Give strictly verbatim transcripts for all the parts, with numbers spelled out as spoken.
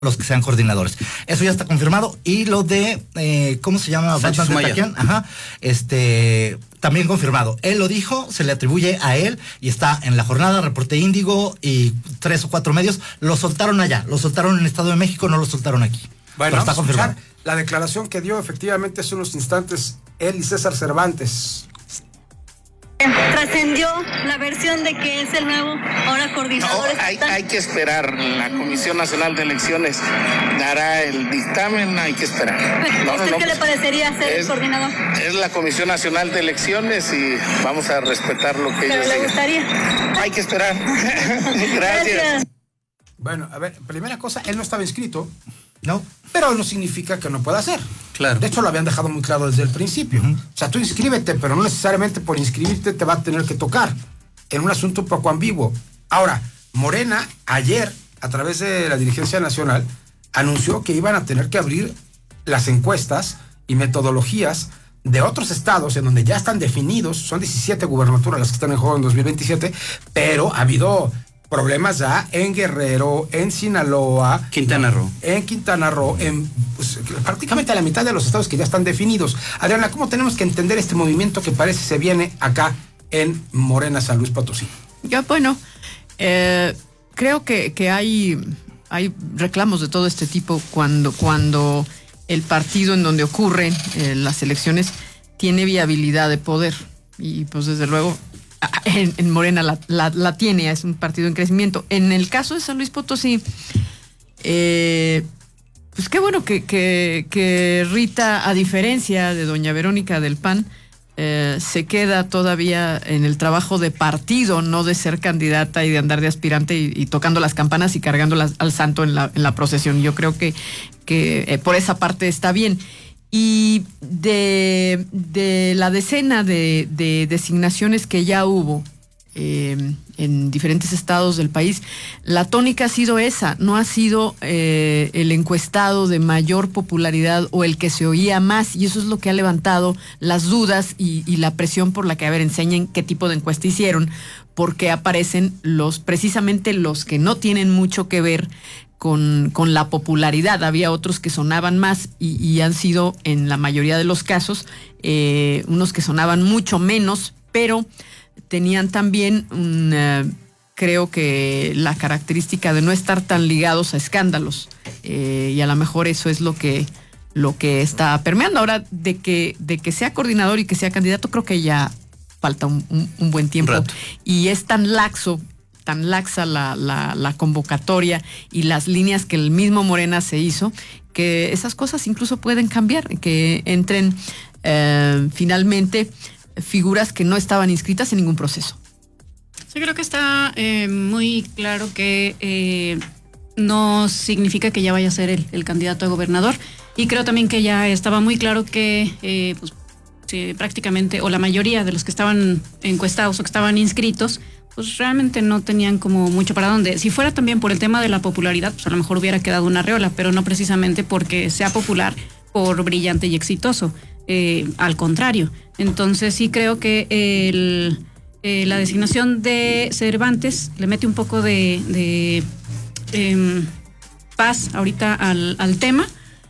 los que sean coordinadores. Eso ya está confirmado. Y lo de, eh, ¿cómo se llama? Sánchez Maya. Ajá, este, también confirmado. Él lo dijo, se le atribuye a él y está en La Jornada, Reporte Índigo y tres o cuatro medios. Lo soltaron allá, lo soltaron en el Estado de México, no lo soltaron aquí. Bueno, pero está confirmado. La declaración que dio efectivamente hace unos instantes él y César Cervantes. Trascendió la versión de que es el nuevo ahora coordinador. No, hay, hay que esperar. La Comisión Nacional de Elecciones dará el dictamen, hay que esperar. No, ¿Usted no, no, qué le parecería ser es, el coordinador? Es la Comisión Nacional de Elecciones y vamos a respetar lo que ¿Pero ellos le digan. gustaría? Hay que esperar. Gracias. Gracias. Bueno, a ver, primera cosa, él no estaba inscrito. No. Pero no significa que no pueda hacer. Claro. De hecho, lo habían dejado muy claro desde el principio. Uh-huh. O sea, tú inscríbete, pero no necesariamente por inscribirte te va a tener que tocar. En un asunto un poco ambiguo. Ahora, Morena, ayer, a través de la dirigencia nacional, anunció que iban a tener que abrir las encuestas y metodologías de otros estados en donde ya están definidos. Son diecisiete gubernaturas las que están en juego en dos mil veintisiete, pero ha habido problemas ya en Guerrero, en Sinaloa, Quintana Roo, en Quintana Roo, en pues, prácticamente a la mitad de los estados que ya están definidos. Adriana, ¿cómo tenemos que entender este movimiento que parece se viene acá en Morena, San Luis Potosí? Ya, bueno, eh, creo que, que hay, hay reclamos de todo este tipo cuando, cuando el partido en donde ocurren eh, las elecciones tiene viabilidad de poder. Y pues desde luego En, en Morena la, la, la tiene, es un partido en crecimiento. En el caso de San Luis Potosí, eh, pues qué bueno que, que, que Rita, a diferencia de doña Verónica del P A N, eh, se queda todavía en el trabajo de partido, no de ser candidata y de andar de aspirante y, y tocando las campanas y cargándolas al santo en la, en la procesión. Yo creo que, que eh, por esa parte está bien. Y de, de la decena de, de designaciones que ya hubo eh, en diferentes estados del país, la tónica ha sido esa, no ha sido eh, el encuestado de mayor popularidad o el que se oía más, y eso es lo que ha levantado las dudas y, y la presión por la que, a ver, enseñen qué tipo de encuesta hicieron, porque aparecen los, precisamente los que no tienen mucho que ver Con, con la popularidad. Había otros que sonaban más y, y han sido, en la mayoría de los casos, eh, unos que sonaban mucho menos, pero tenían también, una, creo que la característica de no estar tan ligados a escándalos. Eh, y a lo mejor eso es lo que, lo que está permeando. Ahora, de que, de que sea coordinador y que sea candidato, creo que ya falta un, un, un buen tiempo. Rato. Y es tan laxo tan laxa la, la, la convocatoria y las líneas que el mismo Morena se hizo, que esas cosas incluso pueden cambiar, que entren eh, finalmente figuras que no estaban inscritas en ningún proceso. Sí, creo que está eh, muy claro que eh, no significa que ya vaya a ser el, el candidato a gobernador, y creo también que ya estaba muy claro que eh, pues, sí, prácticamente, o la mayoría de los que estaban encuestados o que estaban inscritos, pues realmente no tenían como mucho para dónde. Si fuera también por el tema de la popularidad, pues a lo mejor hubiera quedado una Arreola, pero no precisamente porque sea popular por brillante y exitoso, eh, al contrario. Entonces sí creo que el, eh, la designación de Cervantes le mete un poco de, de eh, paz ahorita al, al tema.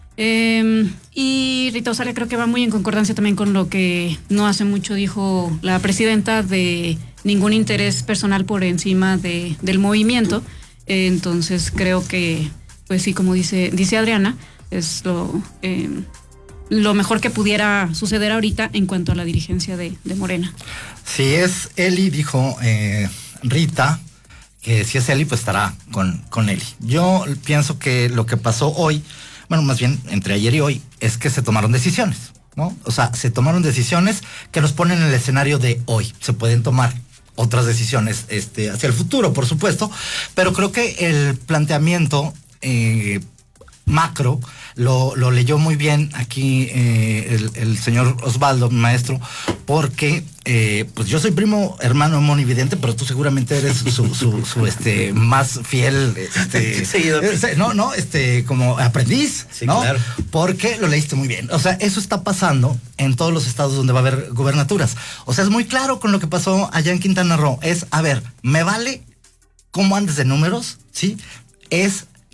Eh, y Rita Osalia creo que va muy en concordancia también con lo que no hace mucho dijo la presidenta, de ningún interés personal por encima de, del movimiento. Eh, entonces creo que, pues sí, como dice, dice Adriana, es lo, eh, lo mejor que pudiera suceder ahorita en cuanto a la dirigencia de, de Morena. Si es Eli, dijo eh, Rita, que si es Eli, pues estará con, con Eli. Yo pienso que lo que pasó hoy, bueno, más bien entre ayer y hoy, es que se tomaron decisiones, ¿no? O sea, se tomaron decisiones que nos ponen en el escenario de hoy. Se pueden tomar otras decisiones este, hacia el futuro, por supuesto, pero creo que el planteamiento eh, macro lo, lo leyó muy bien aquí eh, el, el señor Osvaldo, mi maestro, porque eh, pues yo soy primo hermano monividente, pero tú seguramente eres su, su, su este más fiel este, seguidor. Este, no, no, este como aprendiz, sí, ¿no? Claro. Porque lo leíste muy bien. O sea, eso está pasando en todos los estados donde va a haber gubernaturas. O sea, es muy claro con lo que pasó allá en Quintana Roo. Es, a ver, me vale cómo andes de números, ¿sí? Es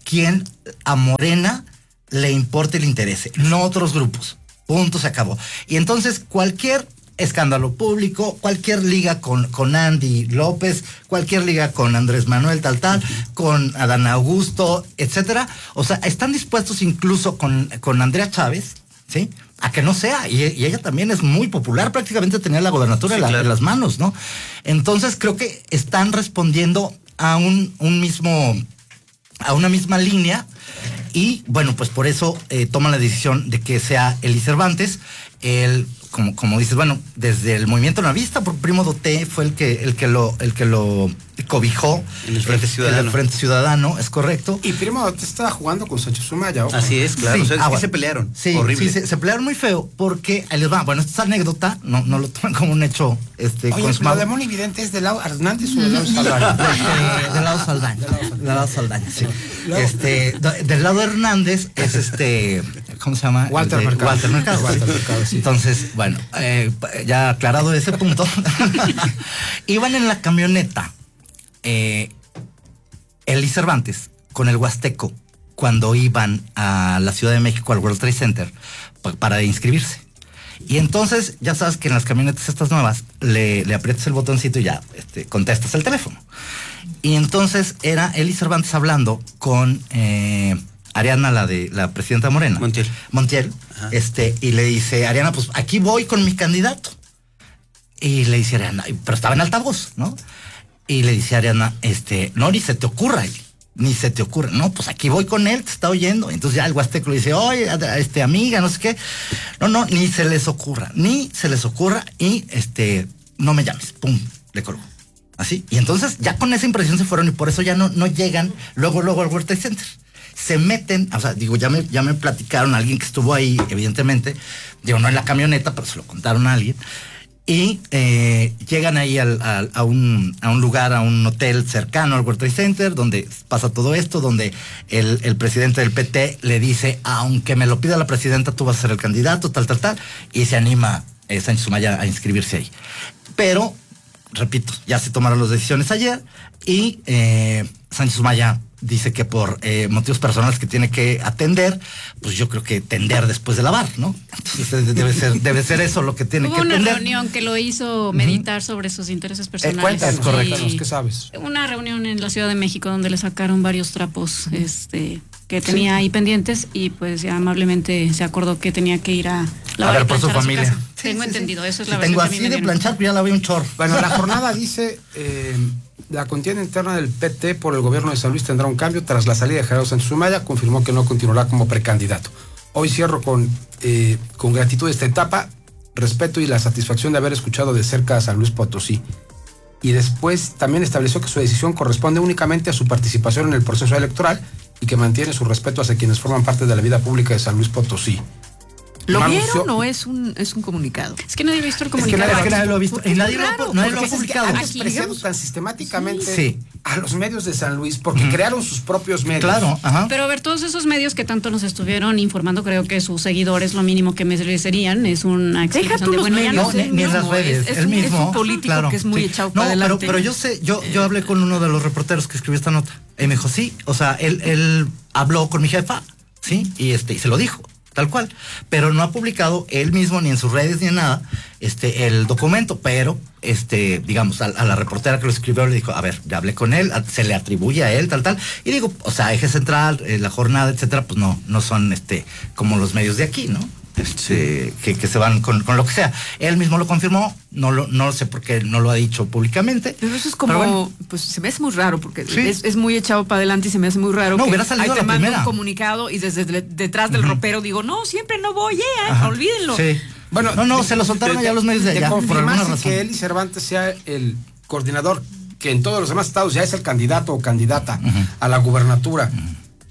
quien a Morena le importe y le interese, no otros grupos. Punto, se acabó. Y entonces cualquier escándalo público, cualquier liga con, con Andy López, cualquier liga con Andrés Manuel tal tal, uh-huh. con Adán Augusto, etcétera. O sea, están dispuestos incluso con, con Andrea Chávez, ¿sí? A que no sea. Y, y ella también es muy popular, prácticamente tenía la gobernatura sí, en, la, claro. en las manos, ¿no? Entonces creo que están respondiendo a un, un mismo, a una misma línea. Y bueno, pues por eso eh, toman la decisión de que sea Eli Cervantes, el como, como dices, bueno, desde el movimiento Navista, por Primo Doté fue el que, el que lo, el que lo cobijó. En el Frente el, Ciudadano. El Frente Ciudadano, es correcto. Y Primo Doté estaba jugando con Sánchez Sumaya. ¿O? Así es, claro. Sí, o sea, es ah, que bueno. se pelearon. Sí, horrible. sí se, se pelearon muy feo, porque ahí les va. Bueno, esta es anécdota, no, no lo toman como un hecho este, Oye, consumado. ¿lo de Moni Vidente es de lado Hernández o de lado Saldaña? De, de lado Saldaña. De lado Saldaña, sí. Este, de, del lado Hernández es este, ¿cómo se llama? Walter de, Mercado. Walter Mercado. Walter Mercado, sí. Entonces, bueno, eh, ya aclarado ese punto, iban en la camioneta eh, Eli Cervantes con el Huasteco cuando iban a la Ciudad de México al World Trade Center pa- para inscribirse. Y entonces, ya sabes que en las camionetas estas nuevas le, le aprietas el botoncito y ya este, contestas el teléfono. Y entonces era Eli Cervantes hablando con eh, Ariana, la de la presidenta Morena. Montiel. Montiel. Ajá. Este, y le dice, Ariana, pues aquí voy con mi candidato. Y le dice Ariana, pero estaba en altavoz, ¿no? Y le dice Ariana, este, no, ni se te ocurra, Eli, ni se te ocurra. No, pues aquí voy con él, te está oyendo. Entonces ya el Huasteco le dice, oye, este, amiga, no sé qué. No, no, ni se les ocurra, ni se les ocurra y, este, no me llames. Pum, le colgó. Así. Y entonces ya con esa impresión se fueron y por eso ya no, no llegan luego, luego al World Trade Center. Se meten, o sea, digo, ya me, ya me platicaron a alguien que estuvo ahí, evidentemente, digo, no en la camioneta, pero se lo contaron a alguien. Y eh, llegan ahí al, al, a, un, a un lugar, a un hotel cercano al World Trade Center, donde pasa todo esto, donde el, el presidente del P T le dice, aunque me lo pida la presidenta, tú vas a ser el candidato, tal, tal, tal, y se anima eh, Sánchez Sumaya a inscribirse ahí. Pero, repito, ya se tomaron las decisiones ayer, y eh, Sánchez Sumaya dice que por eh, motivos personales que tiene que atender, pues yo creo que tender después de lavar, ¿no? Entonces debe ser, debe ser eso lo que tiene Hubo que una atender. reunión que lo hizo meditar uh-huh. sobre sus intereses personales. Eh, cuéntanos, correcto. ¿qué sabes? Una reunión en la Ciudad de México donde le sacaron varios trapos este, que tenía sí. ahí pendientes y pues ya amablemente se acordó que tenía que ir a lavar a ver y por su familia. Su casa. Sí, tengo sí, entendido, sí. eso es si la verdad. Tengo así de planchar, pero ya la veo un chorro. Bueno, la jornada dice... Eh, la contienda interna del P T por el gobierno de San Luis tendrá un cambio tras la salida de Gerardo Sánchez Sumaya. Confirmó que no continuará como precandidato. Hoy cierro con, eh, con gratitud esta etapa, respeto y la satisfacción de haber escuchado de cerca a San Luis Potosí. Y después también estableció que su decisión corresponde únicamente a su participación en el proceso electoral y que mantiene su respeto hacia quienes forman parte de la vida pública de San Luis Potosí. ¿Lo no vieron anunció... o es un, es un comunicado? Es que nadie ha visto el comunicado. Es que nadie, es que nadie lo ha visto. Y nadie, claro, lo, nadie lo ha Porque publicado. es que han despreciado tan sistemáticamente sí. a los medios de San Luis porque uh-huh. crearon sus propios medios. Claro, ajá. Pero a ver, todos esos medios que tanto nos estuvieron informando, creo que sus seguidores lo mínimo que merecerían es una explicación de, bueno, medios, ya no, no ni, ni en las redes, es, es el un, mismo. Es un político claro, que es muy sí. echado no, para adelante. Pero, pero yo sé, yo, yo hablé con uno de los reporteros que escribió esta nota. Y me dijo, sí, o sea, él, él habló con mi jefa, sí, y este, y se lo dijo. Tal cual, pero no ha publicado él mismo ni en sus redes ni en nada este el documento, pero este digamos a, a la reportera que lo escribió le dijo, a ver, ya hablé con él, a, se le atribuye a él tal tal y digo, o sea, Eje Central, eh, La Jornada, etcétera, pues no no son este como los medios de aquí, ¿no? Este, que, que se van con, con lo que sea. Él mismo lo confirmó, no lo no sé por qué no lo ha dicho públicamente. Pero eso es como, bueno, pues se me hace muy raro, porque sí. es, es muy echado para adelante y se me hace muy raro. No, que hubiera salido ahí te la mando primera. un comunicado y desde de, detrás del uh-huh. ropero digo, no, siempre no voy, eh, Ajá. olvídenlo. Sí. Bueno, no, no, se lo soltaron allá los medios de allá. Por alguna razón. Que Eli Cervantes sea el coordinador, que en todos los demás estados ya es el candidato o candidata uh-huh. a la gubernatura. Uh-huh.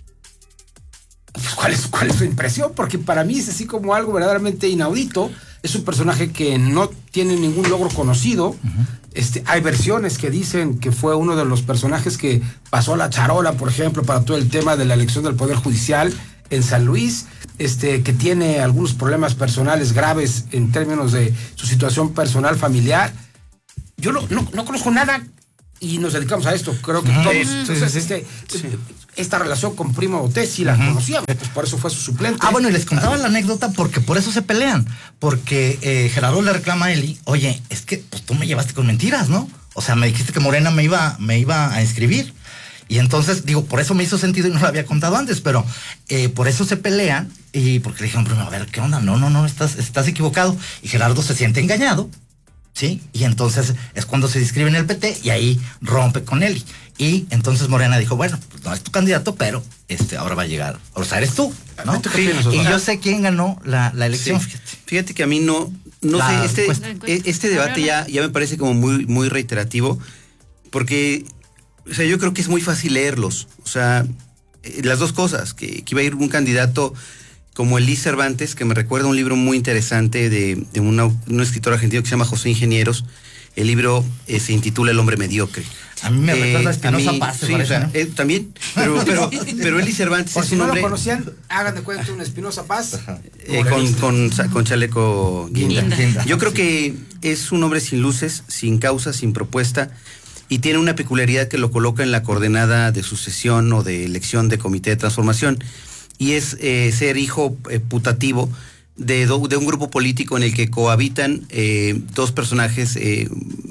Pues, ¿cuál es, ¿Cuál es su impresión? Porque para mí es así como algo verdaderamente inaudito. Es un personaje que no tiene ningún logro conocido. Uh-huh. Este, hay versiones que dicen que fue uno de los personajes que pasó la charola, por ejemplo, para todo el tema de la elección del Poder Judicial en San Luis, este, que tiene algunos problemas personales graves en términos de su situación personal familiar. Yo no, no, no conozco nada y nos dedicamos a esto, creo que uh-huh. todos. Sí, entonces, sí, sí. Este, sí. esta relación con Primo Boté sí la uh-huh. conocíamos, pues por eso fue su suplente. Ah, bueno, y les contaba uh-huh. la anécdota porque por eso se pelean, porque eh, Gerardo le reclama a Eli, oye, es que pues, tú me llevaste con mentiras, ¿no? O sea, me dijiste que Morena me iba, me iba a inscribir. Y entonces, digo, por eso me hizo sentido y no lo había contado antes, pero eh, por eso se pelean y porque le dijeron, Primo, a ver, ¿qué onda? No, no, no, estás, estás equivocado. Y Gerardo se siente engañado, ¿sí? Y entonces es cuando se inscribe en el P T y ahí rompe con Eli. Y entonces Morena dijo, bueno, pues no es tu candidato, pero este ahora va a llegar, o sea, eres tú, ¿no? Sí, y yo sé quién ganó la, la elección, sí. fíjate. Fíjate que a mí no, no la sé, este, este debate ya, ya me parece como muy, muy reiterativo, porque, o sea, yo creo que es muy fácil leerlos, o sea, las dos cosas, que, que iba a ir un candidato como Elí Cervantes, que me recuerda un libro muy interesante de, de una, un escritor argentino que se llama José Ingenieros. El libro eh, se intitula El hombre mediocre. A mí me eh, recuerda a Espinosa Paz, sí, o sea, ¿no? eh, también, pero, pero, pero Elí Cervantes por es si un no hombre... lo conocían, hagan de cuenta un Espinosa Paz. Eh, con, con, con chaleco guinda. guinda. Yo creo que es un hombre sin luces, sin causa, sin propuesta, y tiene una peculiaridad que lo coloca en la coordenada de sucesión o de elección de comité de transformación, y es eh, ser hijo eh, putativo de, do, de un grupo político en el que cohabitan eh, dos personajes eh,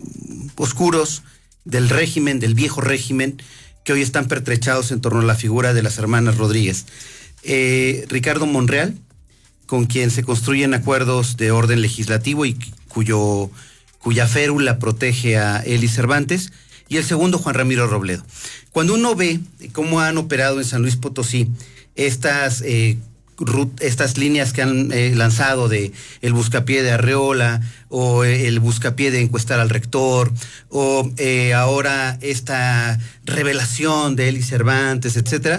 oscuros del régimen, del viejo régimen, que hoy están pertrechados en torno a la figura de las hermanas Rodríguez. Eh, Ricardo Monreal, con quien se construyen acuerdos de orden legislativo y cuyo, cuya férula protege a Elí Cervantes, y el segundo, Juan Ramiro Robledo. Cuando uno ve cómo han operado en San Luis Potosí estas, eh, rut, estas líneas que han eh, lanzado de el buscapié de Arreola, o el buscapié de encuestar al rector, o eh, ahora esta revelación de Elí Cervantes, etcétera.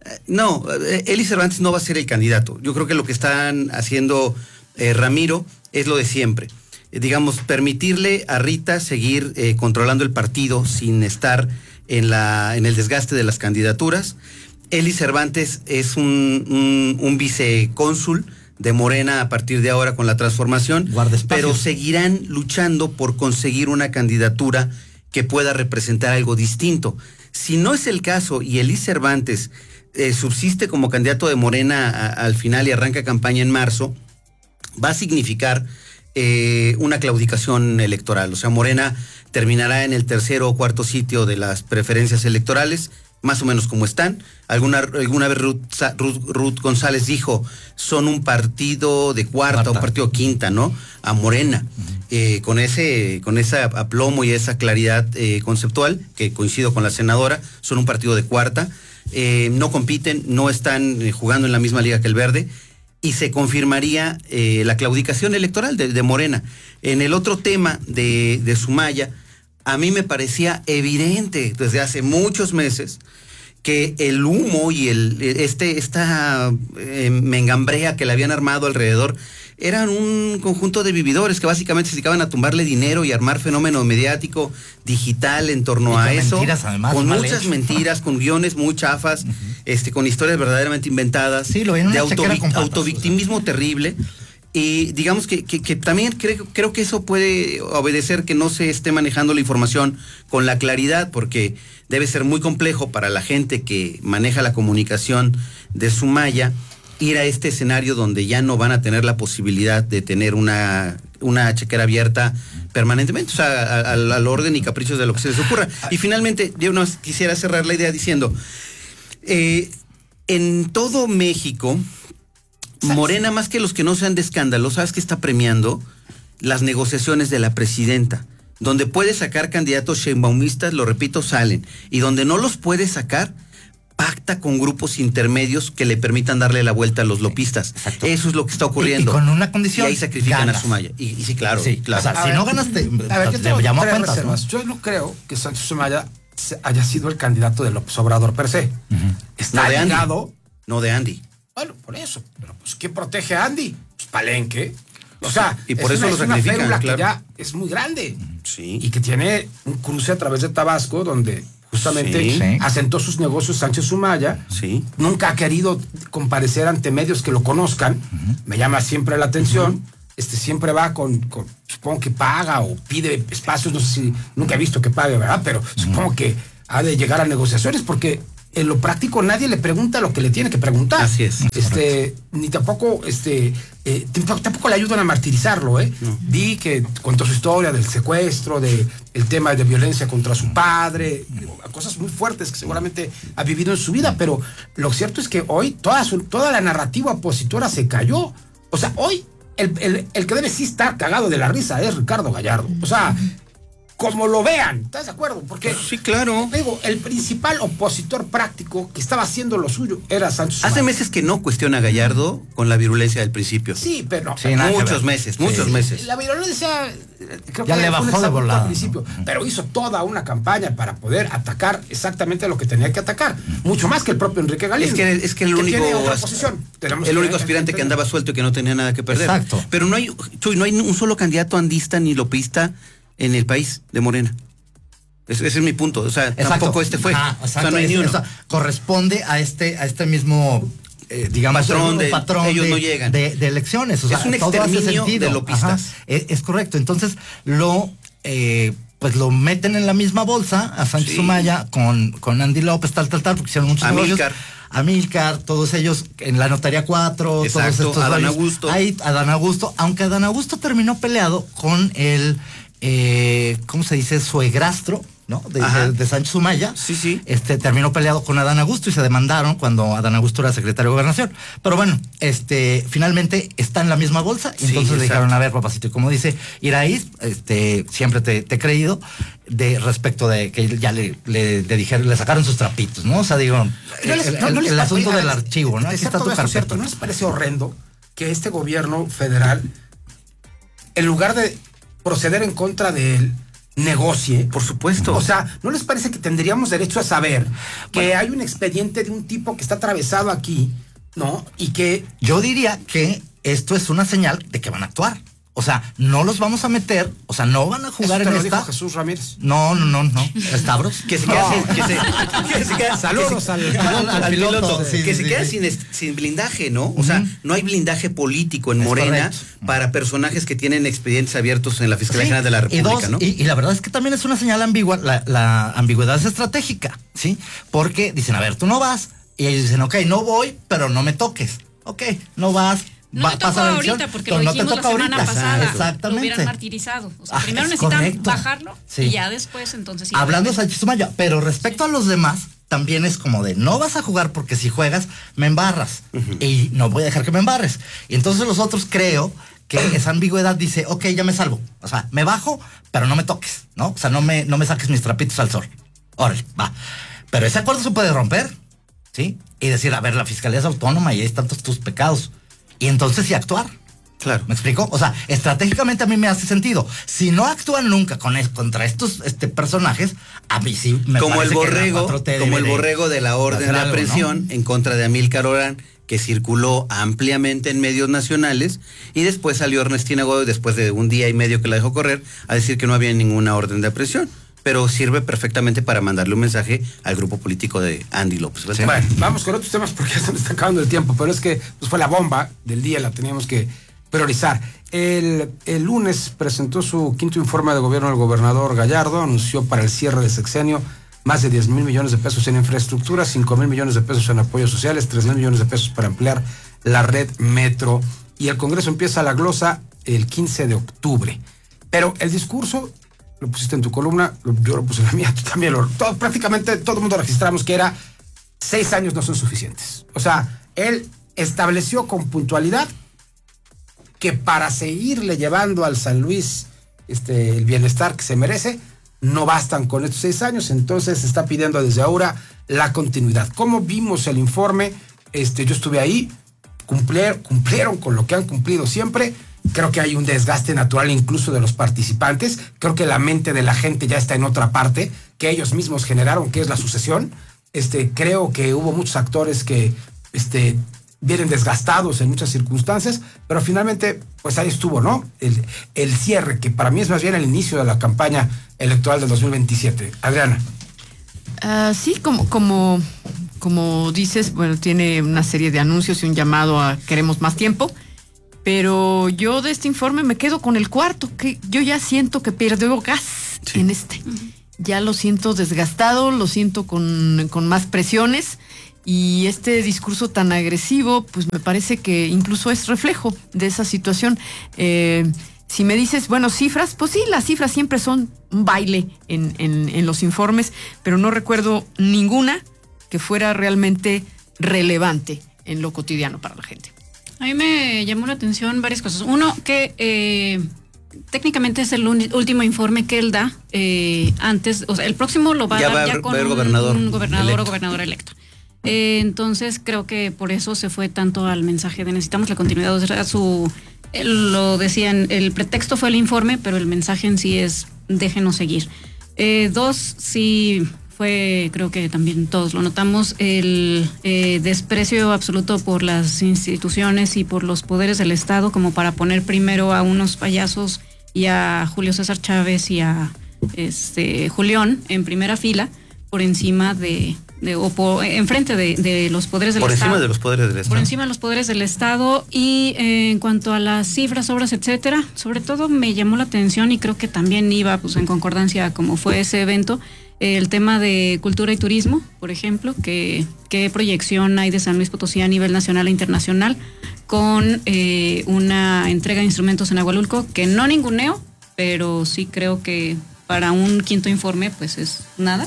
No, Elí Cervantes no va a ser el candidato. Yo creo que lo que están haciendo eh, Ramiro es lo de siempre. Eh, digamos, permitirle a Rita seguir eh, controlando el partido sin estar en, la, en el desgaste de las candidaturas. Elí Cervantes es un, un, un vicecónsul de Morena a partir de ahora con la transformación, pero seguirán luchando por conseguir una candidatura que pueda representar algo distinto. Si no es el caso y Elí Cervantes eh, subsiste como candidato de Morena a, al final y arranca campaña en marzo, va a significar eh, una claudicación electoral. O sea, Morena terminará en el tercero o cuarto sitio de las preferencias electorales, más o menos como están. Alguna, alguna vez Ruth, Ruth, Ruth González dijo, son un partido de cuarta, cuarta. un partido quinta, ¿no? A Morena. Uh-huh. Eh, con ese con ese aplomo y esa claridad eh, conceptual, que coincido con la senadora, son un partido de cuarta. Eh, no compiten, no están eh, jugando en la misma liga que el Verde, y se confirmaría eh, la claudicación electoral de, de Morena. En el otro tema de, de Sumaya, a mí me parecía evidente desde hace muchos meses que el humo y el este esta eh, mengambrea que le habían armado alrededor eran un conjunto de vividores que básicamente se dedicaban a tumbarle dinero y armar fenómeno mediático digital en torno a eso, mentiras, además, con muchas hecho. mentiras, con guiones muy chafas, uh-huh. este, con historias verdaderamente inventadas, sí, lo de autovic- autovictimismo o sea. terrible. Y digamos que, que, que también creo, creo que eso puede obedecer que no se esté manejando la información con la claridad, porque debe ser muy complejo para la gente que maneja la comunicación de Sumaya ir a este escenario donde ya no van a tener la posibilidad de tener una, una chequera abierta permanentemente, o sea, al, al orden y caprichos de lo que se les ocurra. Y finalmente, yo no quisiera cerrar la idea diciendo, eh, en todo México, Morena, más que los que no sean de escándalo, ¿sabes qué está premiando? Las negociaciones de la presidenta. Donde puede sacar candidatos sheinbaumistas, lo repito, salen. Y donde no los puede sacar, pacta con grupos intermedios que le permitan darle la vuelta a los lopistas. Exacto. Eso es lo que está ocurriendo. Y, y con una condición. Y ahí sacrifican ganas. a Sumaya. Y, y sí, claro. Sí, claro. O sea, a si ver, no ganas, te, a ver, yo te llamo a cuentas, reservas. ¿no? Yo no creo que Sánchez Sumaya haya sido el candidato de López Obrador per se. Uh-huh. Está no de ligado. Andy. No de Andy. Bueno, por eso. Pero pues, ¿quién protege a Andy? Pues Palenque. O sea, y por es eso una, lo es una férula claro. que ya es muy grande. Sí. Y que tiene un cruce a través de Tabasco, donde justamente sí, sí. asentó sus negocios Sánchez Sumaya. Sí. Nunca ha querido comparecer ante medios que lo conozcan. Uh-huh. Me llama siempre la atención. Uh-huh. este, siempre va con, con, supongo que paga o pide espacios, no sé si, nunca he visto que pague, ¿verdad? Pero uh-huh. supongo que ha de llegar a negociaciones porque en lo práctico nadie le pregunta lo que le tiene que preguntar. Así es. Este, ni tampoco, este, eh, tampoco, tampoco le ayudan a martirizarlo, ¿eh? No. Vi que contó su historia del secuestro, de el tema de violencia contra su padre, cosas muy fuertes que seguramente ha vivido en su vida, pero lo cierto es que hoy toda, su, toda la narrativa opositora se cayó. O sea, hoy el, el, el que debe sí estar cagado de la risa es Ricardo Gallardo. O sea, como lo vean, ¿estás de acuerdo? Porque, sí, claro. Digo, el principal opositor práctico que estaba haciendo lo suyo era Sánchez Sumaya. Hace meses que no cuestiona a Gallardo con la virulencia del principio. Sí, pero... Sí, muchos meses, sí, muchos sí. meses. La virulencia... Creo ya que le bajó de volada, al principio, ¿no? Pero hizo toda una campaña para poder atacar exactamente lo que tenía que atacar. Mucho más que el propio Enrique Galindo. Es que, es que el que único... el que único aspirante que, que andaba suelto y que no tenía nada que perder. Exacto. Pero no hay, Chuy, no hay un solo candidato andista ni lopista en el país de Morena. Ese, ese es mi punto. O sea, exacto. Tampoco este fue. Ajá, o sea, no hay es, ni uno. Eso corresponde a este, a este mismo... Eh, digamos, patrón, de, patrón ellos de, no llegan. De, de elecciones. O sea, es un todo hace exterminio sentido. de lopistas. Ajá, es, es correcto. Entonces, lo eh, pues lo meten en la misma bolsa a Sánchez sí. Sumaya con, con Andy López, tal, tal, tal, porque hicieron muchos Amílcar. Amílcar, todos ellos en la Notaría cuatro, exacto, todos estos Adán Augusto. Ahí, Adán Augusto, aunque Adán Augusto terminó peleado con el, eh, ¿cómo se dice? Suegrastro, ¿no? De, de, de Sánchez Sumaya. Sí, sí. Este, terminó peleado con Adán Augusto y se demandaron cuando Adán Augusto era secretario de Gobernación. Pero bueno, este, finalmente está en la misma bolsa y sí, entonces le dijeron, a ver, papacito, y como dice Iraíz, este, siempre te, te he creído, de respecto de que ya le, le, le dijeron, le sacaron sus trapitos, ¿no? O sea, digo, no les, el, no, no el, les el asunto parece, del archivo, ¿no? Aquí está todo eso cierto, ¿no les parece horrendo que este gobierno federal, en lugar de proceder en contra de él, negocie? Por supuesto. O sea, ¿no les parece que tendríamos derecho a saber que bueno, hay un expediente de un tipo que está atravesado aquí, ¿no? Y que... Yo diría que esto es una señal de que van a actuar. O sea, no los vamos a meter, o sea, no van a jugar ¿Eso te en lo esta. Dijo Jesús Ramírez? No, no, no, no. Estabros. Que se quede no. sin, que se, que se quede, saludos que al, se, al, al, al piloto, piloto sí, que sí, se quede sí. sin, sin blindaje, ¿no? O uh-huh. sea, no hay blindaje político en es Morena correcto. Para personajes que tienen expedientes abiertos en la Fiscalía sí. General de la República, y dos, ¿no? Y, y la verdad es que también es una señal ambigua, la, la ambigüedad es estratégica, ¿sí? Porque dicen, a ver, tú no vas, y ellos dicen, ok, no voy, pero no me toques. Ok, no vas. No va, me tocó ahorita porque lo dijimos no la semana ahorita. Pasada. Exactamente. Lo hubieran martirizado. O sea, ah, primero necesitan correcto. bajarlo sí. y ya después entonces... Hablando de Sánchez Sumaya, pero respecto sí. a los demás, también es como de, no vas a jugar porque si juegas, me embarras. Uh-huh. Y no voy a dejar que me embarres. Y entonces los otros creo que esa ambigüedad dice, ok, ya me salvo. O sea, me bajo, pero no me toques, ¿no? O sea, no me, no me saques mis trapitos al sol. Órale, va. Pero ese acuerdo se puede romper, ¿sí? Y decir, a ver, la fiscalía es autónoma y ahí están tus pecados. Y entonces sí actuar. Claro. ¿Me explico? O sea, estratégicamente a mí me hace sentido. Si no actúan nunca con el, contra estos este, personajes, a mí sí me como parece el borrego, que como el borrego de la orden de aprehensión, algo, ¿no? En contra de Amílcar Orán, que circuló ampliamente en medios nacionales, y después salió Ernestina Godoy, después de un día y medio que la dejó correr, a decir que no había ninguna orden de aprehensión. Pero sirve perfectamente para mandarle un mensaje al grupo político de Andy López. Sí. Bueno, vamos con otros temas porque ya se nos está acabando el tiempo, pero es que pues, fue la bomba del día, la teníamos que priorizar. El, el lunes presentó su quinto informe de gobierno el gobernador Gallardo, anunció para el cierre de sexenio más de diez mil millones de pesos en infraestructura, cinco mil millones de pesos en apoyos sociales, tres mil millones de pesos para ampliar la red metro. Y el Congreso empieza la glosa el quince de octubre. Pero el discurso... Lo pusiste en tu columna, yo lo puse en la mía, tú también lo... Todo, prácticamente todo el mundo registramos que era seis años no son suficientes. O sea, él estableció con puntualidad que para seguirle llevando al San Luis este, el bienestar que se merece, no bastan con estos seis años, entonces se está pidiendo desde ahora la continuidad. ¿Cómo vimos el informe? Este, yo estuve ahí, cumplir, cumplieron con lo que han cumplido siempre. Creo que hay un desgaste natural incluso de los participantes. Creo que la mente de la gente ya está en otra parte que ellos mismos generaron, que es la sucesión. Este, creo que hubo muchos actores que este, vienen desgastados en muchas circunstancias, pero finalmente, pues ahí estuvo, ¿no? El, el cierre, que para mí es más bien el inicio de la campaña electoral del dos mil veintisiete. Adriana. Uh, sí, como, como, como dices, bueno, tiene una serie de anuncios y un llamado a queremos más tiempo. pero yo de este informe me quedo con el cuarto, que yo ya siento que perdió gas sí. en este. Uh-huh. Ya lo siento desgastado, lo siento con, con más presiones, y este discurso tan agresivo, pues me parece que incluso es reflejo de esa situación. Eh, si me dices, bueno, cifras, pues sí, las cifras siempre son un baile en, en, en los informes, pero no recuerdo ninguna que fuera realmente relevante en lo cotidiano para la gente. A mí me llamó la atención varias cosas. Uno, que eh, técnicamente es el un, último informe que él da eh, antes, o sea, el próximo lo va a dar va, ya con va un gobernador, un gobernador electo. o gobernadora electo. Eh, entonces creo que por eso se fue tanto al mensaje de necesitamos la continuidad. O sea, su, él lo decían, el pretexto fue el informe, pero el mensaje en sí es déjenos seguir. Eh, dos, sí fue, creo que también todos lo notamos, el eh, desprecio absoluto por las instituciones y por los poderes del Estado, como para poner primero a unos payasos y a Julio César Chávez y a este Julián en primera fila por encima de, de o por enfrente de, de los poderes del por Estado. Por encima de los poderes del Estado. Por encima de los poderes del Estado. Y eh, en cuanto a las cifras, obras, etcétera, sobre todo me llamó la atención, y creo que también iba pues en concordancia como fue ese evento, el tema de cultura y turismo, por ejemplo, que qué proyección hay de San Luis Potosí a nivel nacional e internacional, con eh, una entrega de instrumentos en Agualulco, que no ninguneo, pero sí creo que para un quinto informe pues es nada.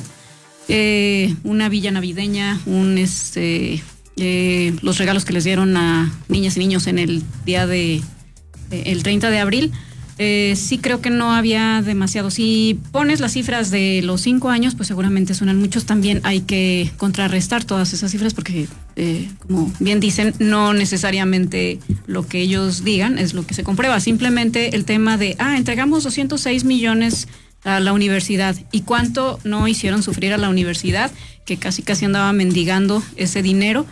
Eh, una villa navideña, un este eh, los regalos que les dieron a niñas y niños en el día de eh, el treinta de abril. Eh, sí creo que no había demasiado. Si pones las cifras de los cinco años, pues seguramente suenan muchos. También hay que contrarrestar todas esas cifras porque, eh, como bien dicen, no necesariamente lo que ellos digan es lo que se comprueba. Simplemente el tema de, ah, entregamos doscientos seis millones a la universidad. ¿Y cuánto no hicieron sufrir a la universidad? Que casi casi andaba mendigando ese dinero.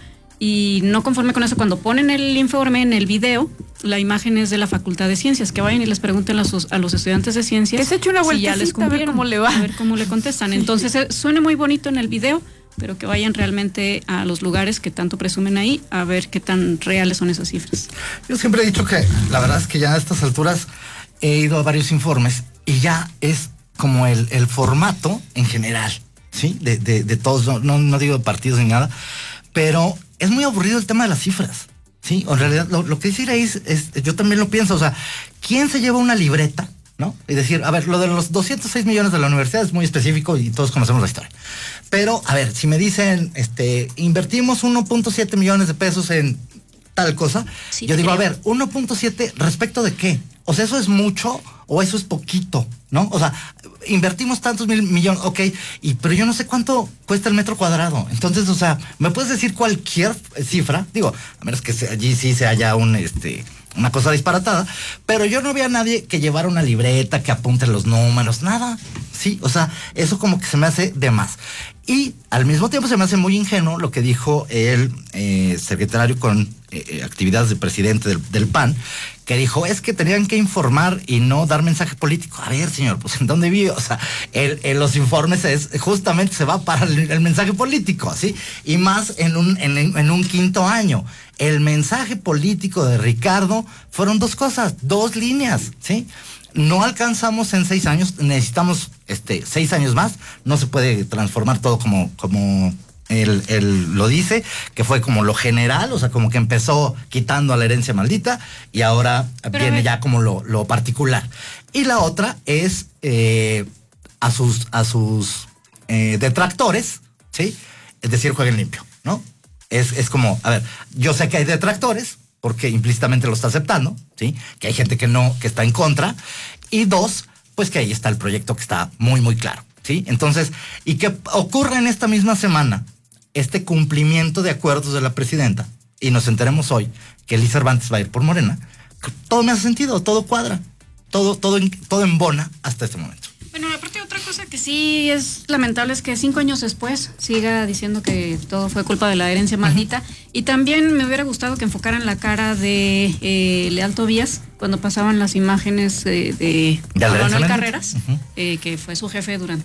Y no conforme con eso, cuando ponen el informe en el video, la imagen es de la Facultad de Ciencias. Que vayan y les pregunten a, sus, a los estudiantes de ciencias que se eche una si ya les a ver cómo le va. A ver cómo le contestan. Entonces, eh, suena muy bonito en el video, pero que vayan realmente a los lugares que tanto presumen ahí a ver qué tan reales son esas cifras. Yo siempre he dicho que la verdad es que ya a estas alturas he ido a varios informes y ya es como el, el formato en general, ¿sí? De, de, de todos, no, no, no digo de partidos ni nada, pero es muy aburrido el tema de las cifras, ¿sí? En realidad, lo, lo que dice ahí es, es, yo también lo pienso, o sea, ¿quién se lleva una libreta, no? Y decir, a ver, lo de los doscientos seis millones de la universidad es muy específico y todos conocemos la historia. Pero, a ver, si me dicen, este, invertimos uno punto siete millones de pesos en tal cosa, sí, yo digo, creo. A ver, uno punto siete, ¿respecto de qué? O sea, ¿eso es mucho o eso es poquito, no? O sea, invertimos tantos mil millones, ok, y, pero yo no sé cuánto cuesta el metro cuadrado. Entonces, o sea, ¿me puedes decir cualquier cifra? Digo, a menos que allí sí se haya un, este, una cosa disparatada, pero yo no vi a nadie que llevara una libreta, que apunte los números, nada. Sí, o sea, eso como que se me hace de más. Y al mismo tiempo se me hace muy ingenuo lo que dijo el eh, secretario con eh, actividades de presidente del, del P A N, que dijo, es que tenían que informar y no dar mensaje político. A ver, señor, pues ¿en dónde vive? O sea, el, el, los informes es, justamente se va para el, el mensaje político, ¿sí? Y más en un, en, en un quinto año. El mensaje político de Ricardo fueron dos cosas, dos líneas, ¿sí? No alcanzamos en seis años, necesitamos este seis años más, no se puede transformar todo como, como él, él lo dice, que fue como lo general, o sea, como que empezó quitando a la herencia maldita y ahora Pero viene ya como lo, lo particular. Y la otra es eh, a sus, a sus eh, detractores, ¿sí? Es decir, jueguen limpio, ¿no? Es, es como, a ver, yo sé que hay detractores, porque implícitamente lo está aceptando, ¿sí? Que hay gente que no, que está en contra. Y dos, pues que ahí está el proyecto que está muy, muy claro, ¿sí? Entonces, y que ocurra en esta misma semana este cumplimiento de acuerdos de la presidenta y nos enteremos hoy que Liz Cervantes va a ir por Morena, todo me hace sentido, todo cuadra, todo, todo, todo embona hasta este momento. Bueno, aparte otra cosa que sí es lamentable es que cinco años después siga diciendo que todo fue culpa de la herencia maldita. Uh-huh. Y también me hubiera gustado que enfocaran la cara de eh, Leal Tobías cuando pasaban las imágenes eh, de Manuel Carreras, uh-huh. eh, que fue su jefe durante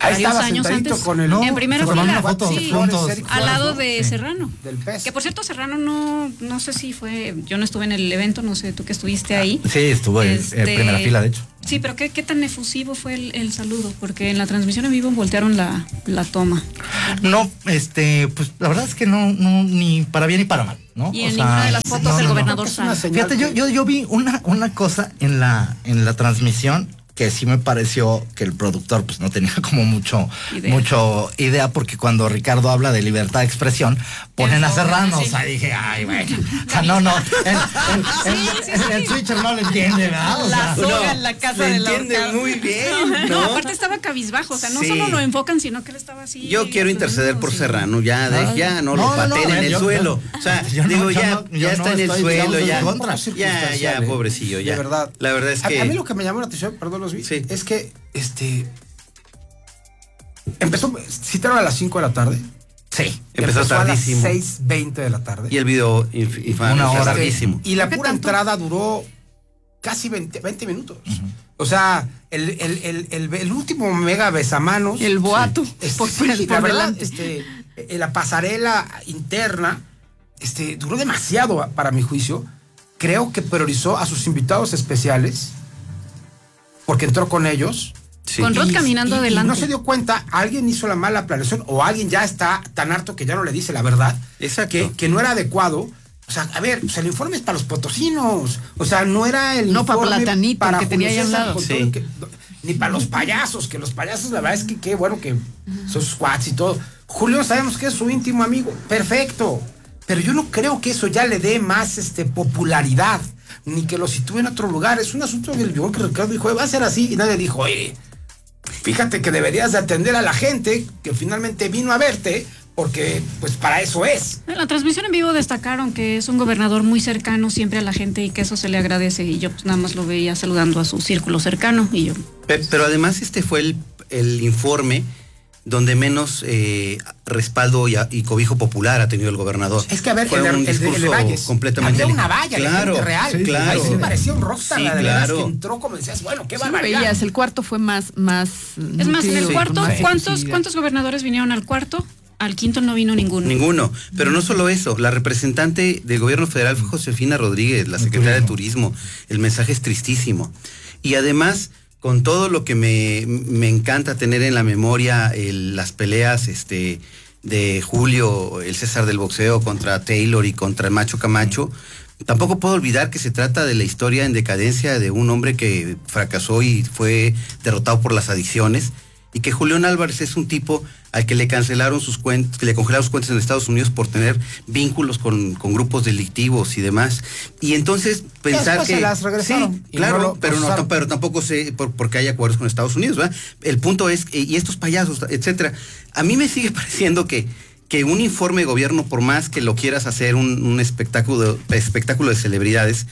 Ahí varios estaba años sentadito antes. con el- en No, primera se tomaron fila. una foto Sí, juntos. al lado de Sí. Serrano. Del P E S. Que por cierto, Serrano no, no sé si fue, yo no estuve en el evento, no sé tú que estuviste ahí. Sí, estuvo en- Este, en primera fila, de hecho. Sí, pero qué, qué tan efusivo fue el, el saludo, porque en la transmisión en vivo voltearon la, la toma. No, este, pues la verdad es que no, no, ni para bien ni para mal, ¿no? Y O en sea, ninguna de las fotos no, el no, no. gobernador Es una sale. señal Fíjate, yo, que- yo, yo vi una, una cosa en la, en la transmisión que sí me pareció que el productor pues no tenía como mucho Idea. mucho idea, porque cuando Ricardo habla de libertad de expresión ponen a Eso, Serrano, sí. o sea, dije, ay, bueno, o sea, no, no, el, el, Sí, el- sí, el sí. switcher no lo entiende, ¿verdad? O La sea, soga en la casa le de la entiende ahorcado. muy bien, No, ¿no? aparte estaba cabizbajo, o sea, no Sí. solo lo enfocan, sino que él estaba así. Yo quiero interceder por sí. Serrano, ya, de- Ay, ya, no, no, lo no, no, pateen a ver, en el yo- suelo. yo- o sea, yo no- digo, yo ya, no- yo ya no está en el estoy, suelo, digamos, ya. en contra. Ya, ya, ¿eh? pobrecillo, ya. De verdad. La verdad es A- que. A, mí lo que me llamó la atención, perdón, los vi, Sí. es que este empezó, citaron a las cinco de la tarde. sí. Empezó a las tardísimo. seis veinte de la tarde. Y el video inf- infame, Una o sea, hora. larguísimo. Y la ¿Por qué pura tanto? entrada duró casi veinte, veinte minutos. O sea, el, el, el, el, el último mega besamanos. El boato. Este, por, sí, por la verdad, delante. este, eh, la pasarela interna este, duró demasiado para mi juicio. Creo que priorizó a sus invitados especiales porque entró con ellos. Sí. Con Rod caminando y- y adelante. no se dio cuenta, alguien hizo la mala planeación o alguien ya está tan harto que ya no le dice la verdad. Exacto. Que, que no era adecuado. O sea, a ver, pues el informe es para los potosinos. O sea, no era el No, para informe Platanito, que tenía ahí Julio al César lado. con todo Sí. el que- ni para los payasos, que los payasos, la verdad es que qué bueno que son sus cuates y todo. Julio sabemos que es su íntimo amigo. Perfecto. Pero yo no creo que eso ya le dé más este, popularidad, ni que lo sitúe en otro lugar. Es un asunto que yo creo que Ricardo dijo, va a ser así, y nadie dijo, oye, fíjate que deberías de atender a la gente que finalmente vino a verte, porque pues para eso es. En la transmisión en vivo destacaron que es un gobernador muy cercano siempre a la gente y que eso se le agradece. Y yo pues nada más lo veía saludando a su círculo cercano y yo. Pe- Pero además este fue el, el informe donde menos eh, respaldo y, a- y cobijo popular ha tenido el gobernador. Es que a ver, fue el de- un el de- el de discurso Valles, completamente había una valla de claro, gente real. sí, claro. Ahí sí parecía un rockstar, Sí, la de veras, claro. que entró como decías, bueno, qué Sí lo barbaridad. veías, el cuarto fue más, más. Es más, en el nutrido, cuarto, con más ¿cuántos, efusividad. ¿cuántos gobernadores vinieron al cuarto? Al quinto no vino ninguno. Ninguno. Pero no solo eso, la representante del gobierno federal fue Josefina Rodríguez, la secretaria de Turismo. El mensaje es tristísimo. Y además, con todo lo que me, me encanta tener en la memoria, el- las peleas este, de Julio, el César del boxeo contra Taylor y contra el Macho Camacho, tampoco puedo olvidar que se trata de la historia en decadencia de un hombre que fracasó y fue derrotado por las adicciones. Y que Julián Álvarez es un tipo al que le cancelaron sus cuentas, que le congelaron sus cuentas en Estados Unidos por tener vínculos con, con grupos delictivos y demás. Y entonces pensar Después que... se las regresaron Sí, y claro, no lo pero, no, procesaron. pero tampoco sé por, por qué hay acuerdos con Estados Unidos, ¿verdad? El punto es, eh, y estos payasos, etcétera. A mí me sigue pareciendo que, que un informe de gobierno, por más que lo quieras hacer un, un espectáculo, espectáculo de celebridades,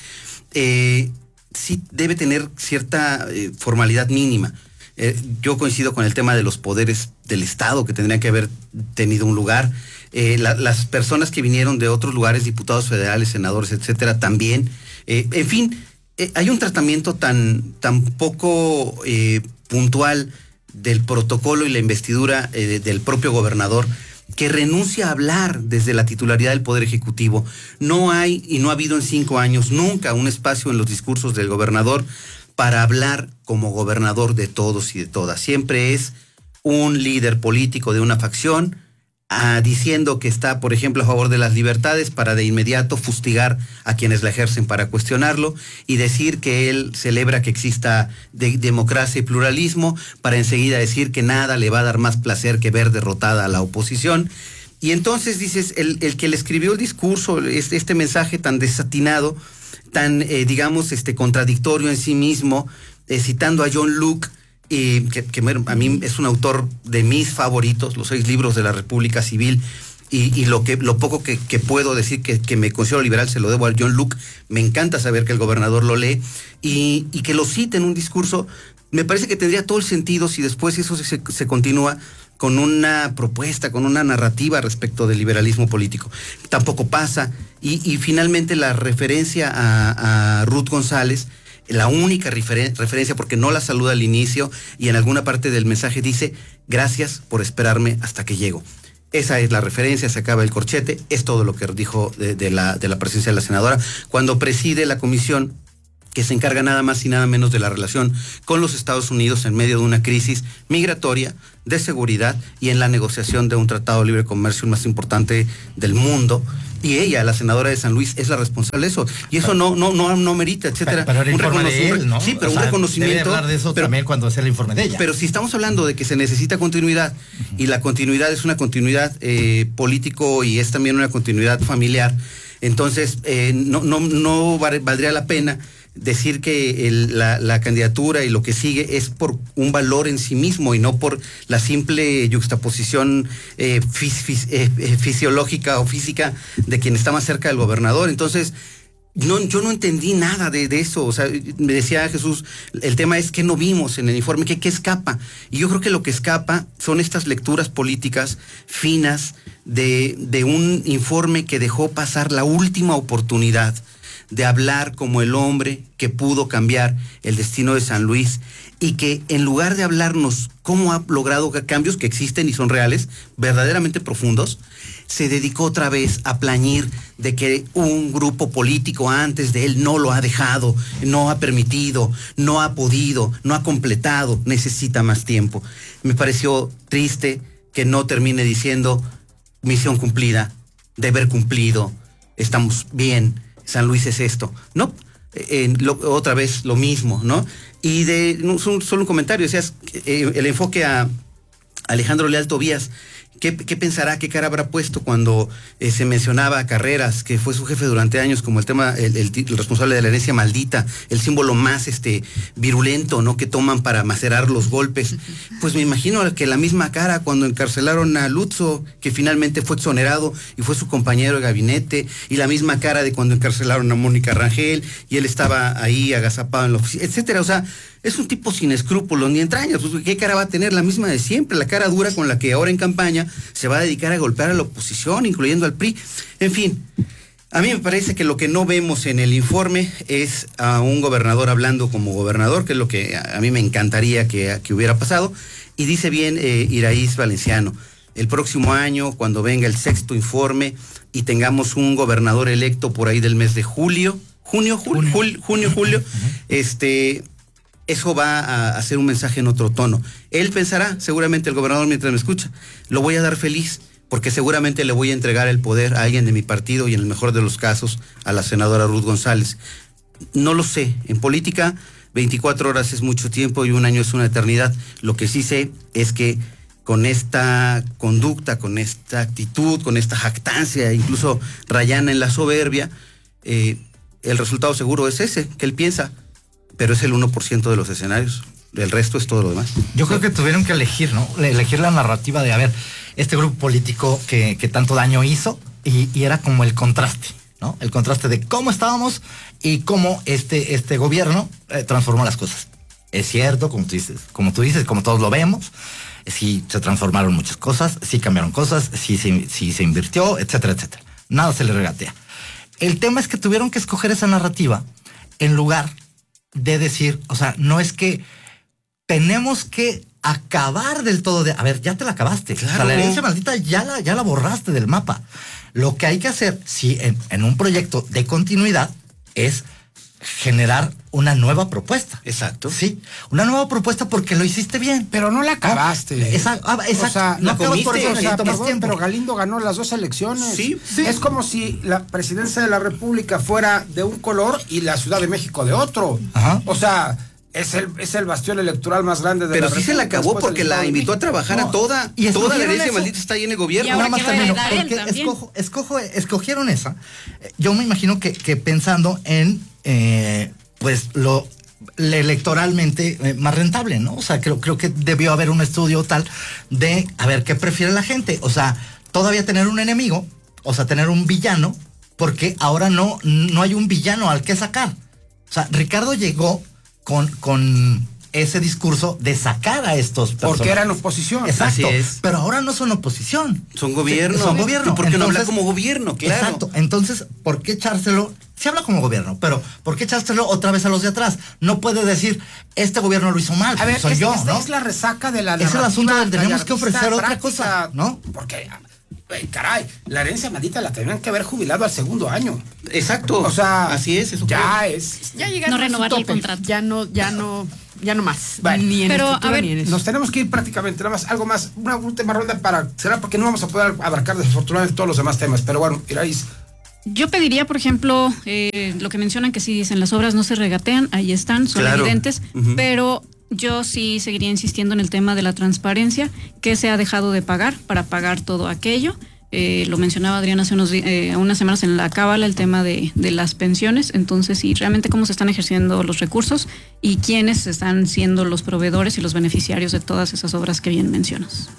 eh, sí debe tener cierta eh, formalidad mínima. Eh, yo coincido con el tema de los poderes del Estado que tendrían que haber tenido un lugar. Eh, la- las personas que vinieron de otros lugares, diputados federales, senadores, etcétera, también. Eh, en fin, eh, hay un tratamiento tan, tan poco eh, puntual del protocolo y la investidura eh, del propio gobernador que renuncia a hablar desde la titularidad del Poder Ejecutivo. No hay y no ha habido en cinco años nunca un espacio en los discursos del gobernador para hablar como gobernador de todos y de todas. Siempre es un líder político de una facción ah, diciendo que está, por ejemplo, a favor de las libertades para de inmediato fustigar a quienes la ejercen para cuestionarlo y decir que él celebra que exista de- democracia y pluralismo para enseguida decir que nada le va a dar más placer que ver derrotada a la oposición. Y entonces dices, el, el que le escribió el discurso, este, este mensaje tan desatinado, tan, eh, digamos, este contradictorio en sí mismo, eh, citando a John Locke, eh, que, que bueno, a mí es un autor de mis favoritos, los seis libros de la República Civil, y, y lo que lo poco que, que puedo decir que, que me considero liberal se lo debo a John Locke. Me encanta saber que el gobernador lo lee y, y que lo cite en un discurso. Me parece que tendría todo el sentido si después eso se, se continúa con una propuesta, con una narrativa respecto del liberalismo político. Tampoco pasa. Y, y finalmente la referencia a, a Ruth González la única referen- referencia, porque no la saluda al inicio y en alguna parte del mensaje dice, gracias por esperarme hasta que llego. Esa es la referencia, se acaba el corchete, es todo lo que dijo de, de, la, de la presencia de la senadora. Cuando preside la comisión que se encarga nada más y nada menos de la relación con los Estados Unidos en medio de una crisis migratoria, de seguridad y en la negociación de un tratado de libre comercio más importante del mundo. Y ella, la senadora de San Luis, es la responsable de eso. Y eso no no no no merita, etcétera. Pero, pero el un informe de él, ¿no? Sí, pero o un sea, reconocimiento. Debe hablar de eso pero, también cuando sea el informe de ella. Pero si estamos hablando de que se necesita continuidad, uh-huh. y la continuidad es una continuidad eh, político y es también una continuidad familiar, entonces eh, no, no, no valdría la pena decir que el, la, la candidatura y lo que sigue es por un valor en sí mismo y no por la simple yuxtaposición eh, fis, fis, eh, fisiológica o física de quien está más cerca del gobernador. Entonces, no, yo no entendí nada de, de eso. O sea, me decía Jesús, el tema es que no vimos en el informe, que, que escapa. Y yo creo que lo que escapa son estas lecturas políticas finas de, de un informe que dejó pasar la última oportunidad de hablar como el hombre que pudo cambiar el destino de San Luis y que en lugar de hablarnos cómo ha logrado cambios que existen y son reales, verdaderamente profundos, se dedicó otra vez a plañir de que un grupo político antes de él no lo ha dejado, no ha permitido, no ha podido, no ha completado, necesita más tiempo. Me pareció triste que no termine diciendo misión cumplida, deber cumplido, estamos bien, San Luis es esto, ¿no? Eh, lo, otra vez lo mismo, ¿no? Y de, no, solo un comentario, decías, eh, el enfoque a Alejandro Leal Tobías, ¿qué, qué pensará, qué cara habrá puesto cuando eh, se mencionaba a Carreras, que fue su jefe durante años, como el tema, el, el, el responsable de la herencia maldita, el símbolo más este virulento, ¿no? Que toman para macerar los golpes? Pues me imagino que la misma cara cuando encarcelaron a Lutzo, que finalmente fue exonerado y fue su compañero de gabinete, y la misma cara de cuando encarcelaron a Mónica Rangel y él estaba ahí agazapado en la oficina, etcétera. O sea, es un tipo sin escrúpulos ni entrañas. Pues, ¿qué cara va a tener? La misma de siempre, la cara dura con la que ahora en campaña se va a dedicar a golpear a la oposición, incluyendo al P R I. En fin, a mí me parece que lo que no vemos en el informe es a un gobernador hablando como gobernador, que es lo que a mí me encantaría que, que hubiera pasado. Y dice bien eh, Iraíz Valenciano, el próximo año, cuando venga el sexto informe y tengamos un gobernador electo por ahí del mes de julio, junio, julio, junio, junio, julio, este... eso va a hacer un mensaje en otro tono. Él pensará, seguramente el gobernador mientras me escucha, lo voy a dar feliz, porque seguramente le voy a entregar el poder a alguien de mi partido y en el mejor de los casos a la senadora Ruth González. No lo sé. En política, veinticuatro horas es mucho tiempo y un año es una eternidad. Lo que sí sé es que con esta conducta, con esta actitud, con esta jactancia, incluso rayana en la soberbia, eh, el resultado seguro es ese, que él piensa, pero es el uno por ciento de los escenarios. El resto es todo lo demás. Yo creo que tuvieron que elegir, ¿no? Elegir la narrativa de, a ver, este grupo político que, que tanto daño hizo y, y era como el contraste, ¿no? El contraste de cómo estábamos y cómo este, este gobierno eh, transformó las cosas. Es cierto, como tú dices, como tú dices, como todos lo vemos, sí se transformaron muchas cosas, sí cambiaron cosas, sí, sí, sí se invirtió, etcétera, etcétera. Nada se le regatea. El tema es que tuvieron que escoger esa narrativa en lugar de decir, o sea, no es que tenemos que acabar del todo de, a ver, ya te la acabaste. Claro. O sea, la herencia maldita ya la, ya la borraste del mapa. Lo que hay que hacer, si en, en un proyecto de continuidad, es generar una nueva propuesta. Exacto. Sí, una nueva propuesta porque lo hiciste bien. Pero no la acabaste. Esa, ah, exacto. O sea, no la acabas por comiste, eso, o sea, tomas perdón, tiempo. pero Galindo ganó las dos elecciones. Sí, sí. Es como si la presidencia de la República fuera de un color y la Ciudad de México de otro. Ajá. O sea, es el, es el bastión electoral más grande de Pero la sí se la acabó porque la invitó a trabajar No, a toda. y Toda la escogieron herencia eso. maldita está ahí en el gobierno. Y ahora Nada más que va a termino, heredar él porque también. escojo, escojo, escogieron esa. Yo me imagino que, que pensando en eh, pues lo electoralmente eh, más rentable, ¿no? O sea, creo, creo que debió haber un estudio tal de a ver qué prefiere la gente. O sea, todavía tener un enemigo, o sea, tener un villano, porque ahora no, no hay un villano al que sacar. O sea, Ricardo llegó con, con ese discurso de sacar a estos personajes. Porque eran oposición. Exacto. Así es. Pero ahora no son oposición. Son gobierno. Sí, son gobierno. ¿Y por qué no habla Entonces, como gobierno? Claro. Exacto. Entonces, ¿por qué echárselo sí habla como gobierno, pero ¿por qué echárselo otra vez a los de atrás? No puede decir, este gobierno lo hizo mal, a ver, soy es, yo, esta ¿no? es la resaca de la Es el asunto del tenemos que ofrecer otra práctica, cosa, ¿no? Porque, wey, caray, la herencia maldita la tendrían que haber jubilado al segundo año. Exacto. O sea, así es, eso ya creo. es. Ya llegaron No a su renovar el tope. contrato. Ya no, ya no, ya no más. Bueno, ni en pero, estructura, a ver, ni en eso. Nos tenemos que ir prácticamente, nada más, algo más, una última ronda para, será porque no vamos a poder abarcar desafortunadamente todos los demás temas, pero bueno, Iraíz. Yo pediría, por ejemplo, eh, lo que mencionan que sí dicen, las obras no se regatean, ahí están, son Claro. evidentes, Ujú. pero yo sí seguiría insistiendo en el tema de la transparencia, que se ha dejado de pagar para pagar todo aquello. Eh, lo mencionaba Adrián hace unos, eh, unas semanas en la cábala, el tema de, de las pensiones. Entonces, sí, realmente cómo se están ejerciendo los recursos y quiénes están siendo los proveedores y los beneficiarios de todas esas obras que bien mencionas.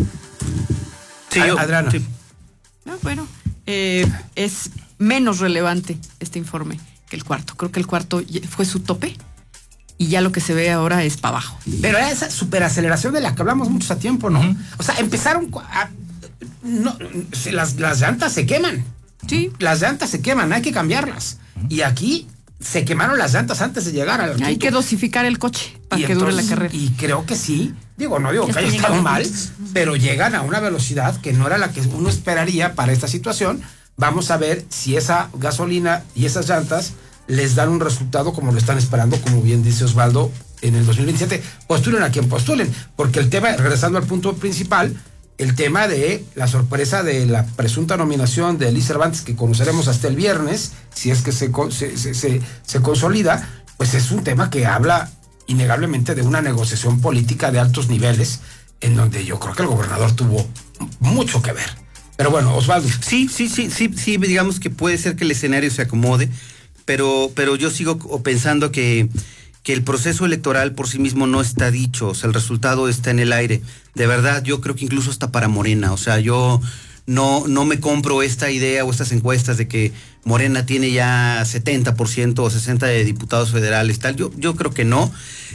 Sí, A- yo- Adriana. sí. No, bueno, eh, es menos relevante este informe que el cuarto. Creo que el cuarto ya fue su tope y ya lo que se ve ahora es para abajo. Pero era esa superaceleración de la que hablamos muchos a tiempo, ¿no? Uh-huh. O sea, empezaron cu- a, no, se- las, las llantas se queman. Sí. Las llantas se queman, hay que cambiarlas. Y aquí se quemaron las llantas antes de llegar al Hay quinto. que dosificar el coche para Y que dure la entonces- carrera. Y creo que sí. Digo, no digo Ya que haya está estado llegando. mal, pero llegan a una velocidad que no era la que uno esperaría para esta situación. Vamos a ver si esa gasolina y esas llantas les dan un resultado como lo están esperando, como bien dice Osvaldo, en el dos mil veintisiete. Postulen a quien postulen, porque el tema, regresando al punto principal, el tema de la sorpresa de la presunta nominación de Elie Cervantes, que conoceremos hasta el viernes, si es que se, co- se, se, se, se consolida, pues es un tema que habla innegablemente de una negociación política de altos niveles, en donde yo creo que el gobernador tuvo mucho que ver. Pero bueno, Osvaldo. Sí, sí, sí, sí, sí, digamos que puede ser que el escenario se acomode, pero, pero yo sigo pensando que, que el proceso electoral por sí mismo no está dicho, o sea, el resultado está en el aire. De verdad, yo creo que incluso está para Morena, o sea, yo no, no me compro esta idea o estas encuestas de que Morena tiene ya setenta por ciento o sesenta por ciento de diputados federales, tal, yo, yo creo que no.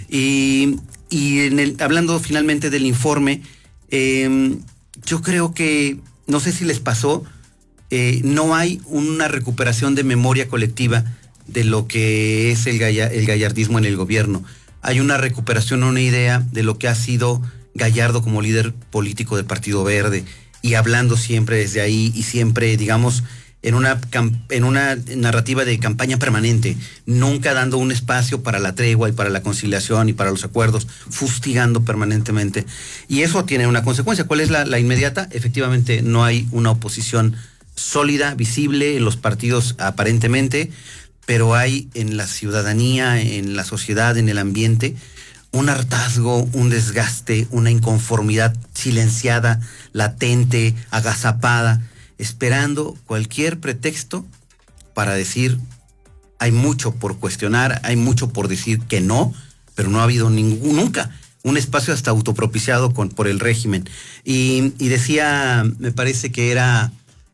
Y, y en el, hablando finalmente del informe, eh, yo creo que, no sé si les pasó, eh, no hay una recuperación de memoria colectiva de lo que es el, galla, el gallardismo en el gobierno. Hay una recuperación, una idea de lo que ha sido Gallardo como líder político del Partido Verde, y hablando siempre desde ahí y siempre, digamos, en una, en una narrativa de campaña permanente, nunca dando un espacio para la tregua y para la conciliación y para los acuerdos, fustigando permanentemente. Y eso tiene una consecuencia. ¿Cuál es la, la inmediata? Efectivamente, no hay una oposición sólida, visible en los partidos aparentemente, pero hay en la ciudadanía, en la sociedad, en el ambiente, un hartazgo, un desgaste, una inconformidad silenciada, latente, agazapada, esperando cualquier pretexto para decir, hay mucho por cuestionar, hay mucho por decir que no, pero no ha habido ningún, nunca, un espacio hasta autopropiciado con, por el régimen. Y, y decía, me parece que era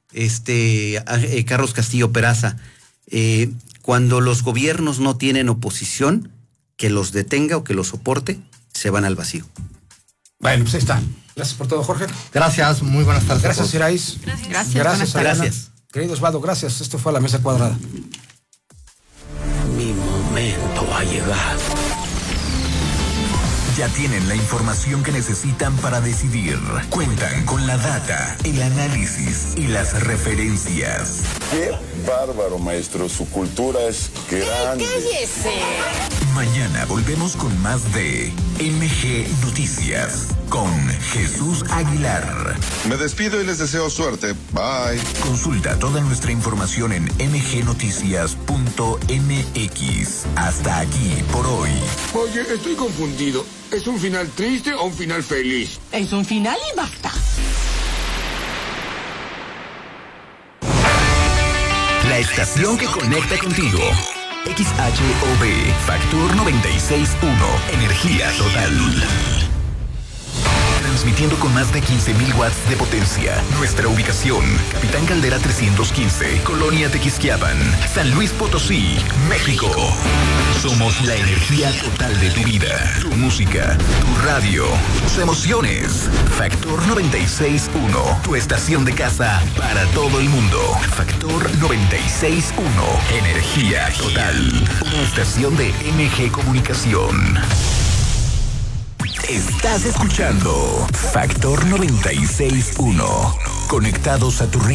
este eh, Carlos Castillo Peraza, eh, cuando los gobiernos no tienen oposición que los detenga o que los soporte, se van al vacío. Bueno, pues ahí está. Gracias por todo, Jorge. Gracias, muy buenas tardes. Gracias, Iraíz. Gracias. Gracias, Buenas Adriana. Gracias. Querido Osvaldo, gracias. Esto fue La Mesa Cuadrada. Mi momento ha llegado. Ya tienen la información que necesitan para decidir. Cuentan con la data, el análisis y las referencias. Qué bárbaro, maestro. Su cultura es grande. Mañana volvemos con más de M G Noticias con Jesús Aguilar. Me despido y les deseo suerte. Bye. Consulta toda nuestra información en m g noticias punto m x. Hasta aquí por hoy. Oye, estoy confundido. ¿Es un final triste o un final feliz? Es un final y basta. La estación que conecta contigo. X H O B, Factor noventa y seis punto uno, energía total. transmitiendo con más de quince mil watts de potencia. Nuestra ubicación, Capitán Caldera trescientos quince, Colonia Tequisquiapan, San Luis Potosí, México. Somos la energía total de tu vida, tu música, tu radio, tus emociones. Factor noventa y seis punto uno, tu estación de casa para todo el mundo. Factor noventa y seis punto uno, energía total. Una estación de M G Comunicación. Estás escuchando Factor noventa y seis punto uno. Conectados a tu red.